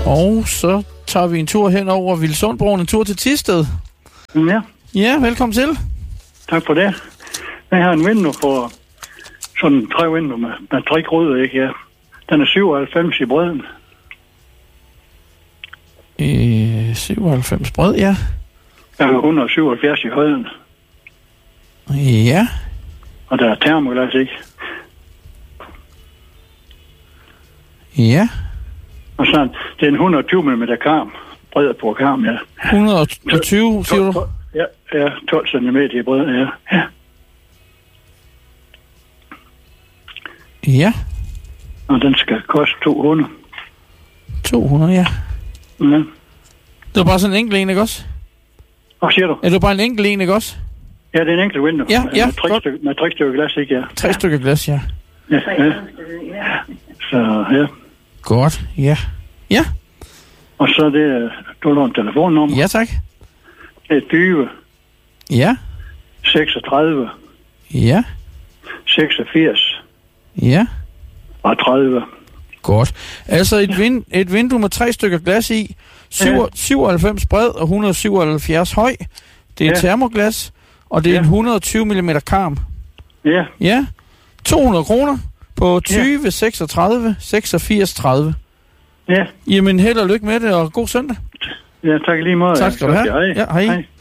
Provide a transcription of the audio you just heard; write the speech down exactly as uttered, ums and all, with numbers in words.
Og så tager vi en tur hen over Vildsundbroen, en tur til Thisted. Ja. Ja, velkommen til. Tak for det. Jeg har en vindue på sådan tre vinduer med, med tre rødder, ikke? Ja. Den er syvoghalvfems i bredden. Øh, syvoghalvfems bred, ja. Jeg har et hundrede og syvoghalvfjerds i højden. Ja. Og der er termoglas, ikke? Ja. Og så det er en et hundrede og tyve millimeter karm. Bredder på karm, ja. et hundrede og tyve, siger du? Ja, ja, tolv centimeter i bredden, ja. Ja. Ja. Og den skal koste to hundrede. to hundrede, ja. Ja. Det var bare sådan en enkelt en, ikke også? Hvad siger du? Er det bare en enkelt en, ikke også? Ja, det er en enkelt vindue. Ja, ja, med tre, stykker, med tre stykker glas, ikke? Ja. Tre stykker glas, ja. Ja, ja. Så, ja. Godt, ja. Ja. Og så er det, du har en telefonnummer. Ja, tak. Det er tyve. Ja. seksogtredive. Ja. seksogfirs. Ja. Og tredive. Godt. Altså et, vind, et vindue med tre stykker glas i, syvoghalvfems bred og et hundrede og syvoghalvfjerds høj. Det er ja. termoglas, og det er ja. en et hundrede og tyve millimeter karm. Ja. Ja. to hundrede kroner på tyve, ja. seksogtredive, seksogfirs, tredive. Ja. Jamen held og lykke med det, og god søndag. Ja, tak lige måde. Tak skal du have. Hej. Ja, hej. hej.